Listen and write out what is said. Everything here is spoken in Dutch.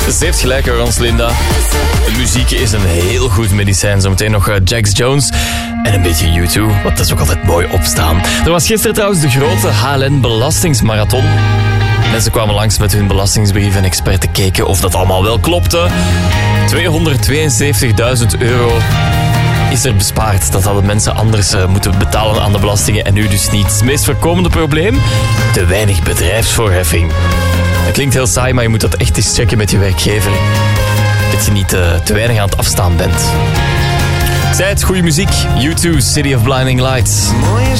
Ze heeft gelijk hoor, ons Linda. De muziek is een heel goed medicijn. Zometeen nog Jax Jones en een beetje U2. Want dat is ook altijd mooi opstaan. Er was gisteren trouwens de grote HLN Belastingsmarathon. Mensen kwamen langs met hun belastingsbrief en experten keken of dat allemaal wel klopte. 272.000 euro is er bespaard. Dat hadden mensen anders moeten betalen aan de belastingen en nu dus niet. Het meest voorkomende probleem? Te weinig bedrijfsvoorheffing. Dat klinkt heel saai, maar je moet dat echt eens checken met je werkgever. Dat je niet te weinig aan het afstaan bent. Ik zei het, goede muziek. U2, City of Blinding Lights. Mooie